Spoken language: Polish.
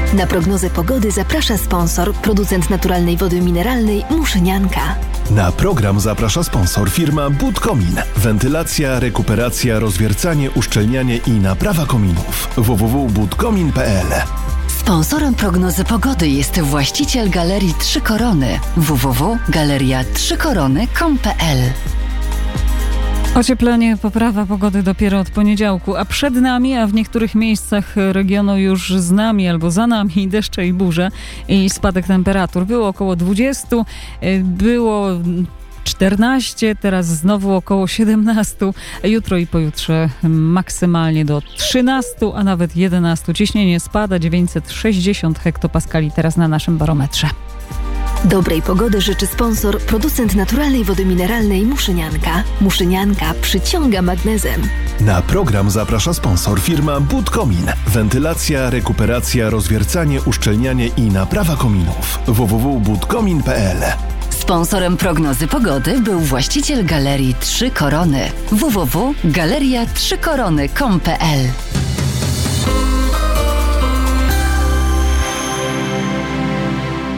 Na prognozę pogody zaprasza sponsor, producent naturalnej wody mineralnej Muszynianka. Na program zaprasza sponsor firma Budkomin. Wentylacja, rekuperacja, rozwiercanie, uszczelnianie i naprawa kominów. www.budkomin.pl. Sponsorem prognozy pogody jest właściciel Galerii Trzy Korony www.galeria3korony.com.pl. Ocieplenie, poprawa pogody dopiero od poniedziałku, a przed nami, a w niektórych miejscach regionu już z nami albo za nami deszcze i burze i spadek temperatur. Było około 20, było 14, teraz znowu około 17, jutro i pojutrze maksymalnie do 13, a nawet 11. Ciśnienie spada, 960 hektopaskali teraz na naszym barometrze. Dobrej pogody życzy sponsor, producent naturalnej wody mineralnej Muszynianka. Muszynianka przyciąga magnezem. Na program zaprasza sponsor firma Budkomin. Wentylacja, rekuperacja, rozwiercanie, uszczelnianie i naprawa kominów. www.budkomin.pl. Sponsorem prognozy pogody był właściciel Galerii Trzy Korony www.galeria3korony.com.pl.